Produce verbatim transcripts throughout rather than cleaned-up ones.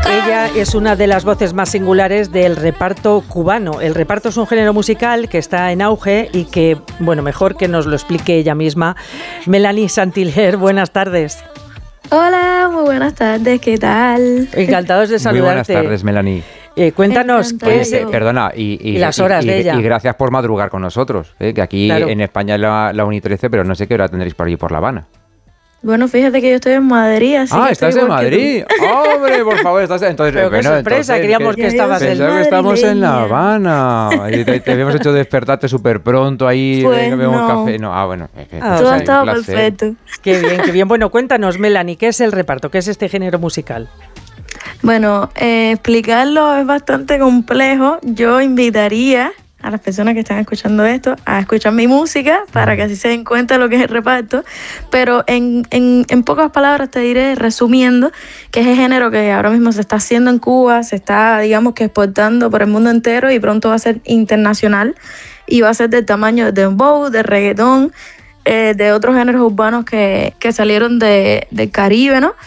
Ella es una de las voces más singulares del reparto cubano. El reparto es un género musical que está en auge y que, bueno, mejor que nos lo explique ella misma. Melanie Saint-Hilaire, buenas tardes. Hola, muy buenas tardes, ¿qué tal? Encantados de saludarte. Muy buenas tardes, Melanie. Eh, cuéntanos qué es... Eh, perdona, y, y, y las horas y, de y, ella. Y gracias por madrugar con nosotros, eh, que aquí claro. En España es la, la una y trece, pero no sé qué hora tendréis por allí por La Habana. Bueno, fíjate que yo estoy en Madrid, así Ah, que ¿estás en Madrid? ¡Hombre, por favor! Estás entonces, pero qué bueno, sorpresa, entonces, queríamos que, que estabas en Madrid. Que estamos en La Habana. Y te, te habíamos hecho despertarte súper pronto ahí, pues bebemos no. café. No, ah, bueno. Es que, ah, todo ha estado perfecto. Qué bien, qué bien. Bueno, cuéntanos, Melanie, ¿qué es el reparto? ¿Qué es este género musical? Bueno, eh, explicarlo es bastante complejo. Yo invitaría a las personas que están escuchando esto a escuchar mi música para que así se den cuenta de lo que es el reparto, pero en, en, en pocas palabras te diré, resumiendo, que es el género que ahora mismo se está haciendo en Cuba, se está, digamos que exportando por el mundo entero y pronto va a ser internacional y va a ser del tamaño de dembow, de reggaetón, eh, de otros géneros urbanos que, que salieron de, del Caribe, ¿no?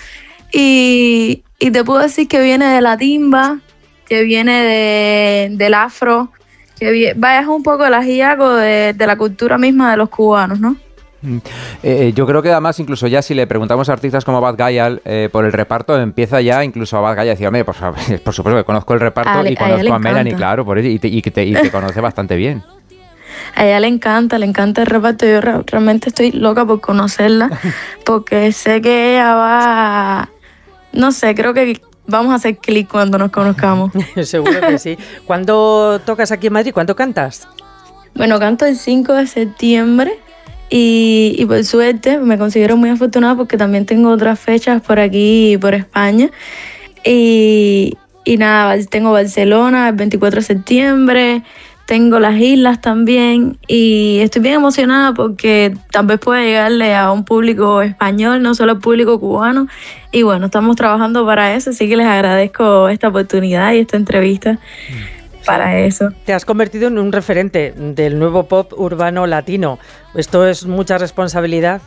Y, y te puedo decir que viene de la timba, que viene de, del afro, que vaya, es un poco el ajiaco de, de la cultura misma de los cubanos, ¿no? Eh, yo creo que además incluso ya si le preguntamos a artistas como Bad Gyal eh, por el reparto, empieza ya incluso a Bad Gyal a decir, hombre, por, por supuesto que conozco el reparto a, y conozco a, a Melanie, claro, por eso, y, te, y, te, y te conoce bastante bien. A ella le encanta, le encanta el reparto. Yo re- realmente estoy loca por conocerla porque sé que ella va, no sé, creo que vamos a hacer clic cuando nos conozcamos. Seguro que sí. ¿Cuándo tocas aquí en Madrid? ¿Cuándo cantas? Bueno, canto el cinco de septiembre y, y por suerte me considero muy afortunada porque también tengo otras fechas por aquí y por España. Y, y nada, tengo Barcelona el veinticuatro de septiembre, tengo las islas también y estoy bien emocionada porque tal vez pueda llegarle a un público español, no solo al público cubano. Y bueno, estamos trabajando para eso, así que les agradezco esta oportunidad y esta entrevista sí. para eso. Te has convertido en un referente del nuevo pop urbano latino. ¿Esto es mucha responsabilidad?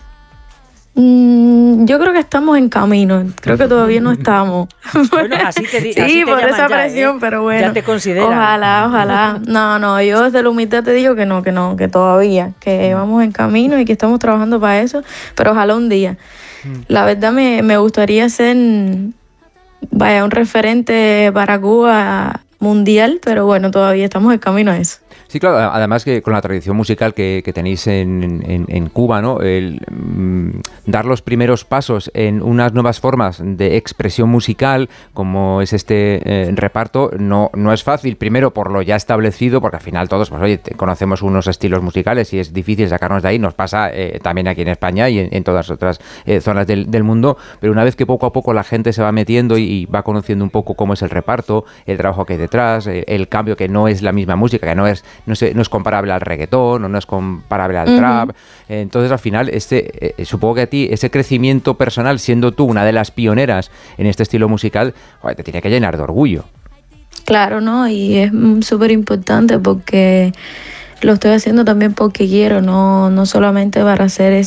Mm, yo creo que estamos en camino, creo que todavía no estamos. Bueno, así te digo. Sí, te por esa ya, presión, ¿eh? pero bueno. Ya te consideran. Ojalá, ojalá. No, no, yo desde la humildad te digo que no, que no, que todavía, que vamos en camino y que estamos trabajando para eso, pero ojalá un día. La verdad me, me gustaría ser, vaya, un referente para Cuba mundial, pero bueno, todavía estamos en camino a eso. Sí, claro, además que con la tradición musical que, que tenéis en, en, en Cuba, ¿no? El mm, dar los primeros pasos en unas nuevas formas de expresión musical, como es este eh, reparto, no, no es fácil, primero por lo ya establecido, porque al final todos, pues oye, conocemos unos estilos musicales y es difícil sacarnos de ahí, nos pasa eh, también aquí en España y en, en todas otras eh, zonas del, del mundo, pero una vez que poco a poco la gente se va metiendo y, y va conociendo un poco cómo es el reparto, el trabajo que hay detrás, eh, el cambio que no es la misma música, que no es No, sé, no es comparable al reggaetón o no es comparable al uh-huh. trap. Entonces, al final, este, eh, supongo que a ti ese crecimiento personal, siendo tú una de las pioneras en este estilo musical, joder, te tiene que llenar de orgullo. Claro, ¿no? Y es súper importante porque lo estoy haciendo también porque quiero, no, no solamente para hacer